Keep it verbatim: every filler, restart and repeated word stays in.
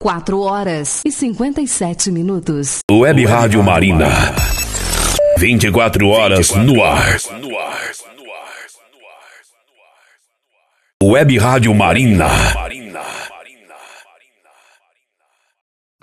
quatro horas e cinquenta e sete minutos. Web Rádio Marina. vinte e quatro horas no ar. Web Rádio Marina.